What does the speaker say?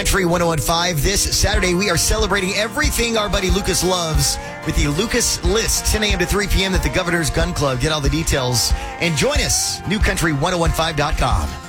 Country 1015. This Saturday, we are celebrating everything our buddy Lucas loves with the Lucas List, 10 a.m. to 3 p.m. at the Governor's Gun Club. Get all the details and join us, newcountry1015.com.